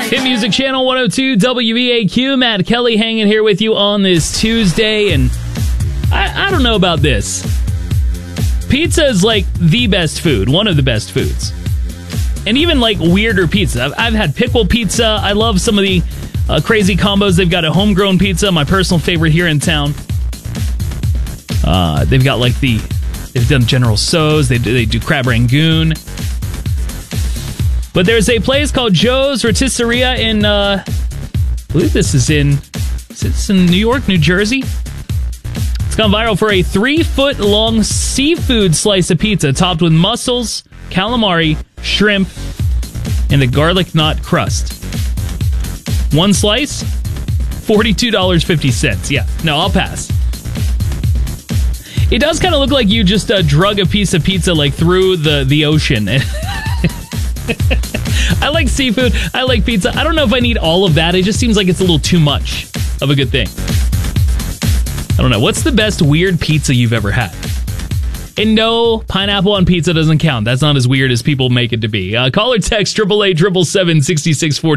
Hit Music Channel 102 WEAQ. Matt Kelly hanging here with you on this Tuesday, and I don't know about this. Pizza is like the best food, one of the best foods. And even like weirder pizza. I've had pickle pizza. I love some of the crazy combos. They've got a homegrown pizza, my personal favorite here in town. They've got like they've done General Tso's. They do crab rangoon. But there's a place called Joe's Rotisseria in, I believe this is in New York, New Jersey. It's gone viral for a 3-foot-long seafood slice of pizza topped with mussels, calamari, shrimp, and a garlic knot crust. One slice, $42.50. Yeah, no, I'll pass. It does kind of look like you just drug a piece of pizza like through the ocean. I like seafood. I like pizza. I don't know if I need all of that. It just seems like it's a little too much of a good thing. I don't know. What's the best weird pizza you've ever had? And no, pineapple on pizza doesn't count. That's not as weird as people make it to be. Call or text 888-777-6640.